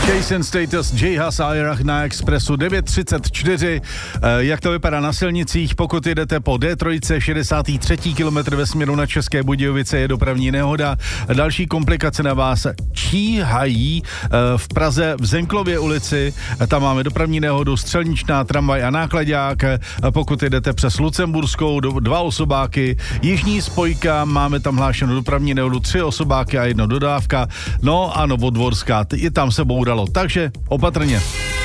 Jason Status, J. Hus a Irach na Expressu 9:34. Jak to vypadá na silnicích? Pokud jedete po D3, 63. kilometr ve směru na České Budějovice, je dopravní nehoda. Další komplikace na vás číhají v Praze v Zenklově ulici. Tam máme dopravní nehodu, střelničná, tramvaj a náklaďák. Pokud jedete přes Lucemburskou, 2 osobáky. Jižní spojka, máme tam hlášenou dopravní nehodu, 3 osobáky a 1 dodávka. No a Novodvorská, i tam se bouralo, takže opatrně.